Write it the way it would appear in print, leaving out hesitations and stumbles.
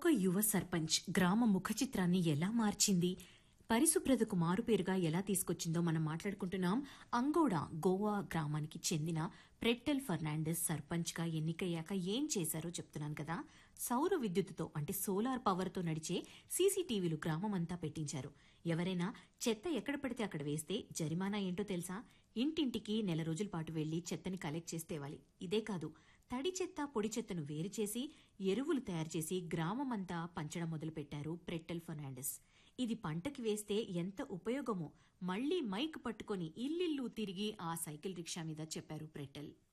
ఒక యువ సర్పంచ్ గ్రామ ముఖ చిత్రాన్ని ఎలా మార్చింది, పరిశుభ్రతకు మారుపేరుగా ఎలా తీసుకొచ్చిందో మనం మాట్లాడుకుంటున్నాం. అంగోడా గోవా గ్రామానికి చెందిన ప్రెట్టెల్ ఫెర్నాండెస్ సర్పంచ్ గా ఎన్నికయ్యాక ఏం చేశారో చెప్తున్నాను కదా. సౌర విద్యుత్తుతో అంటే సోలార్ పవర్ తో నడిచే సీసీటీవీలు గ్రామమంతా పెట్టించారు. ఎవరైనా చెత్త ఎక్కడ పడితే అక్కడ వేస్తే జరిమానా ఏంటో తెలుసా? ఇంటింటికి నెల రోజుల పాటు వెళ్లి చెత్తని కలెక్ట్ చేస్తేవాలి. ఇదే కాదు, తడి చెత్త పొడి చెత్తను వేరు చేసి ఎరువులు తయారు చేసి గ్రామమంతా పంచడం మొదలుపెట్టారు ప్రెట్టెల్ ఫెర్నాండెస్. ఇది పంటకి వేస్తే ఎంత ఉపయోగమో మళ్లీ మైక్ పట్టుకుని ఇల్లిల్లు తిరిగి ఆ సైకిల్ రిక్షా మీద చెప్పారు ప్రెట్టెల్.